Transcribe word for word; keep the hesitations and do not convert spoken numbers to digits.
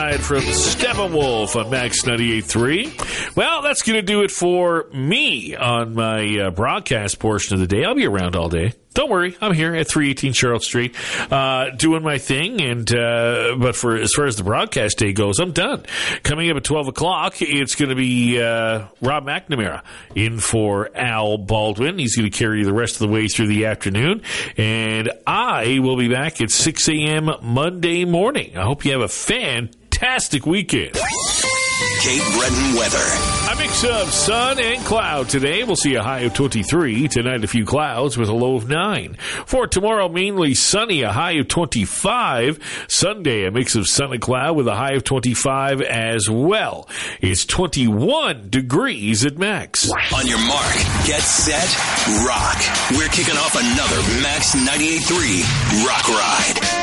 From Steppenwolf on Max ninety-eight point three. Well, that's going to do it for me on my uh, broadcast portion of the day. I'll be around all day. Don't worry, I'm here at three eighteen Charlotte Street, uh, doing my thing. And uh, but for as far as the broadcast day goes, I'm done. Coming up at twelve o'clock, it's going to be uh, Rob McNamara in for Al Baldwin. He's going to carry you the rest of the way through the afternoon, and I will be back at six a.m. Monday morning. I hope you have a fantastic weekend. Cape Breton weather. A mix of sun and cloud today. We'll see a high of twenty-three. Tonight, a few clouds with a low of nine. For tomorrow, mainly sunny, a high of twenty-five. Sunday, a mix of sun and cloud with a high of twenty-five as well. It's twenty-one degrees at Max. On your mark, get set, rock. We're kicking off another Max ninety-eight point three Rock Ride.